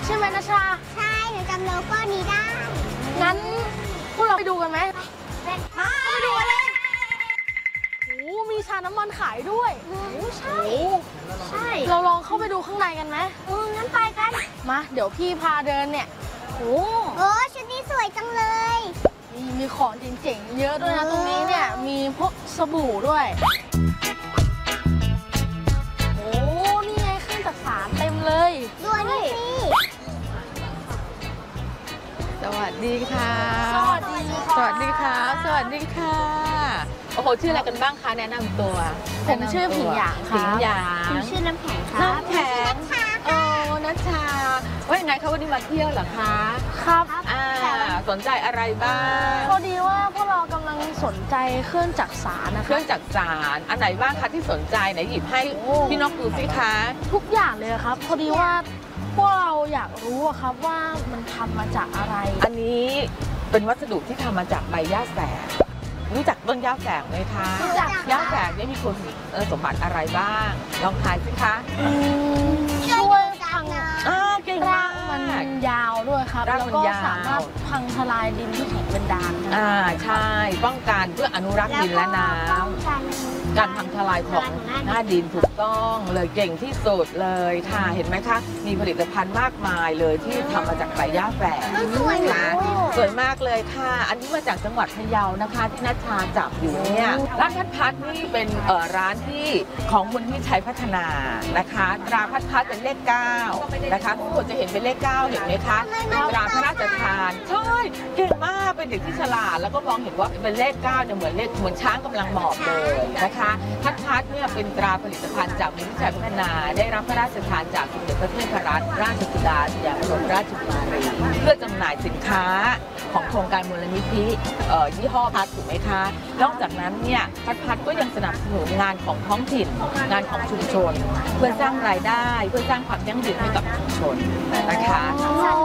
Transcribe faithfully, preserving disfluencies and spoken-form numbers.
ใช่ไหมนะชาใช่หนูจำโลโก้นี้ได้งั้นพวกเราไปดูกันไหมไปดูกันเลยโอ้มีชาน้ำมันขายด้วยโอ้ใช่ใช่เราลองเข้าไปดูข้างในกันไหมเอองั้นไปกันมาเดี๋ยวพี่พาเดินเนี่ยโอ้โอ้ชุดนี้สวยจังเลยมีมีของเจ๋งๆเยอะด้วยนะตรงนี้เนี่ยมีพวกสบู่ด้วยโอ้นี่ไงเครื่องจักสานเต็มเลยด้วยนี่สวัสดีค่ะสวัสดีสวัสดีค่ะสวัสดีค่ะโอ้โหชื่ออะไรกันบ้างคะแนะนำตัวผมชื่อผิงหยางค่ะผิงหยางผมชื่อน้ำแข็งค่ะน้ำแข็งโอ้นัชชาว่ายังไงคะวันนี้มาเที่ยวเหรอคะครับอ่าสนใจอะไรบ้างพอดีว่าพวกเรากำลังสนใจเครื่องจักสานนะคะเครื่องจักสานอันไหนบ้างคะที่สนใจไหนหยิบให้พี่นกดูสิคะทุกอย่างเลยครับพอดีว่าพวกเราอยากรู้อะครับว่ามันทำมาจากอะไรอันนี้เป็นวัสดุที่ทำมาจากใบหญ้าแฝกรู้จักต้นหญ้าแฝกไหมคะรู้จักหญ้าแฝกนี่มีคุณสมบัติอะไรบ้างลองทายสิคะช่วยพังรากมันยาวด้วยครับแล้วก็สามารถพังทลายดินที่แข็งเป็นด่านอ่าใช่ป้องกันเพื่ออนุรักษ์ดินและน้ำการพังทลายของหน้าดินถูกต้องเลยเก่งที่สุดเลยค่ะเห็นไหมคะมีผลิตภัณฑ์มากมายเลยที่ทำมาจากใบหญ้าแฝกสวยมากสวยมากเลยค่ะอันนี้มาจากจังหวัดพะเยานะคะที่นัชชาจับอยู่เนี่ยร้านพัดพัดนี่เป็นร้านที่ของคุณที่ใช้พัฒนานะคะตราพัดพัดเป็นเลขเก้านะคะทุกคนจะเห็นเป็นเลขเก้าเห็นไหมคะตราพระราชทานใช่เก่งมากเป็นเด็กที่ฉลาดแล้วก็มองเห็นว่าเป็นเลขเก้าเนี่ยเหมือนเลขเหมือนช้างกำลังหมอบเลยนะคะพัดพัดเนี่ยเป็นตราผลิตภัณฑ์จากมูลนิธิพัฒนาได้รับพระราชทานจากสมเด็จพระเทพรัตนราชสุดาสยามบรมราชกุมารีเพื่อจำหน่ายสินค้าของโครงการมูลนิธิยี่ห้อพัดถูกไหมคะนอกจากนั้นเนี่ยพัดพัดก็ยังสนับสนุนงานของท้องถิ่นงานของชุมชนเพื่อสร้างรายได้เพื่อสร้างความยั่งยืนให้กับชุมชนนะคะ